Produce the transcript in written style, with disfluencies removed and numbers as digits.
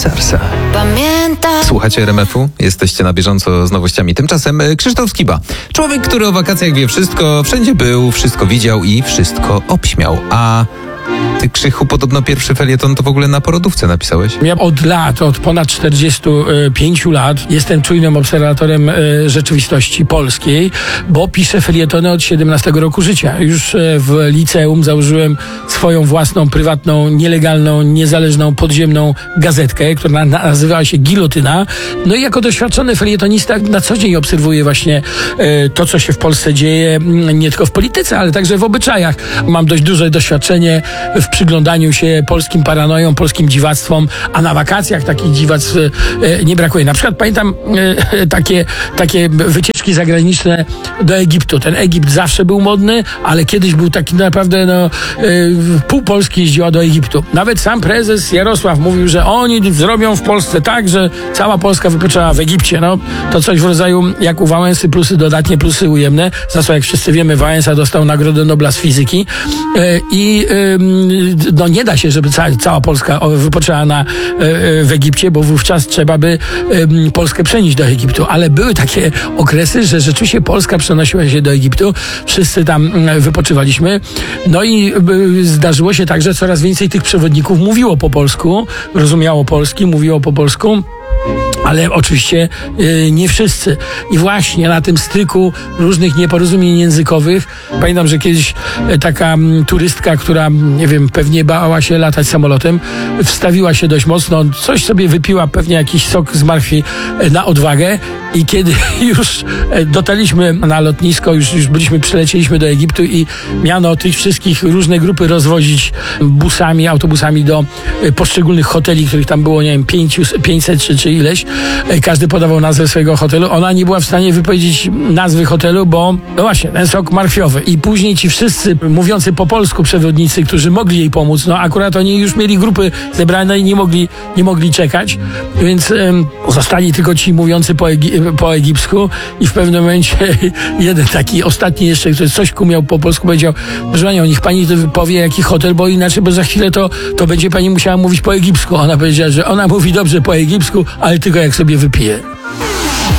serce. Słuchacie RMF-u? Jesteście na bieżąco z nowościami. Tymczasem Krzysztof Skiba. Człowiek, który o wakacjach wie wszystko, wszędzie był, wszystko widział i wszystko obśmiał. A ty, Krzychu, podobno pierwszy felieton to w ogóle na porodówce napisałeś? Ja od ponad 45 lat jestem czujnym obserwatorem rzeczywistości polskiej, bo piszę felietony od 17 roku życia. Już w liceum założyłem swoją własną, prywatną, nielegalną, niezależną, podziemną gazetkę, która nazywała się Gilotyna. No i jako doświadczony felietonista na co dzień obserwuję właśnie to, co się w Polsce dzieje, nie tylko w polityce, ale także w obyczajach. Mam dość duże doświadczenie w przyglądaniu się polskim paranojom, polskim dziwactwom, a na wakacjach takich dziwactw nie brakuje. Na przykład pamiętam takie wycieczki zagraniczne do Egiptu. Ten Egipt zawsze był modny, ale kiedyś był taki naprawdę, pół Polski jeździła do Egiptu. Nawet sam prezes Jarosław mówił, że oni zrobią w Polsce tak, że cała Polska wypoczęła w Egipcie. To coś w rodzaju jak u Wałęsy, plusy dodatnie, plusy ujemne. Za co, jak wszyscy wiemy, Wałęsa dostał Nagrodę Nobla z fizyki. Nie da się, żeby cała Polska wypoczęła w Egipcie, bo wówczas trzeba by Polskę przenieść do Egiptu. Ale były takie okresy, że rzeczywiście Polska przenosiła się do Egiptu. Wszyscy tam wypoczywaliśmy. No i zdarzyło się tak, że coraz więcej tych przewodników mówiło po polsku, rozumiało polski, mówiło po polsku. Ale oczywiście nie wszyscy. I właśnie na tym styku różnych nieporozumień językowych, pamiętam, że kiedyś taka turystka, która, nie wiem, pewnie bała się latać samolotem, wstawiła się dość mocno, coś sobie wypiła, pewnie jakiś sok z marchwi na odwagę i kiedy już dotarliśmy na lotnisko, już przylecieliśmy do Egiptu i miano tych wszystkich różne grupy rozwozić busami, autobusami do poszczególnych hoteli, których tam było, nie wiem, 500 czy ileś. Każdy podawał nazwę swojego hotelu. Ona nie była w stanie wypowiedzieć nazwy hotelu, bo właśnie, ten sok marchwiowy. I później ci wszyscy mówiący po polsku przewodnicy, którzy mogli jej pomóc, akurat oni już mieli grupy zebrane i nie mogli czekać, więc zostali tylko ci mówiący po egipsku i w pewnym momencie jeden taki ostatni jeszcze, który coś umiał po polsku, powiedział: proszę panią, niech pani powie jaki hotel, bo inaczej, bo za chwilę to będzie pani musiała mówić po egipsku. Ona powiedziała, że ona mówi dobrze po egipsku, ale tylko jak sobie wypije.